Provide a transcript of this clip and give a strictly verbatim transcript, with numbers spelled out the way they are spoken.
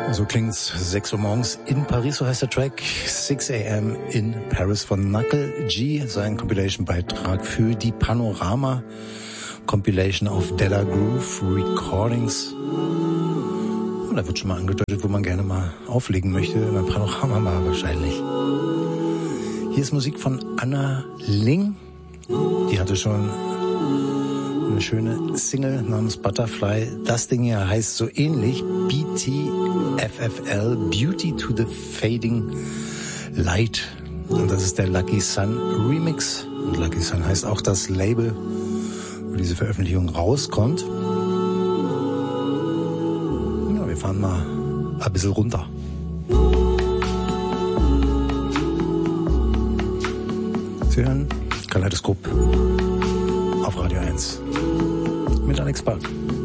So klingt's, sechs Uhr morgens in Paris, so heißt der Track. six a.m. in Paris von Knuckle G, sein Compilation-Beitrag für die Panorama Compilation auf Della Groove Recordings. Und da wird schon mal angedeutet, wo man gerne mal auflegen möchte. Beim Panorama mal wahrscheinlich. Hier ist Musik von Anna Ling. Die hatte schon eine schöne Single namens Butterfly. Das Ding hier heißt so ähnlich B T F F L, Beauty to the Fading Light. Und das ist der Lucky Sun Remix. Und Lucky Sun heißt auch das Label, wo diese Veröffentlichung rauskommt. Ja, wir fahren mal ein bisschen runter. Sie hören Kaleidoskop auf Radio eins mit Alex Park.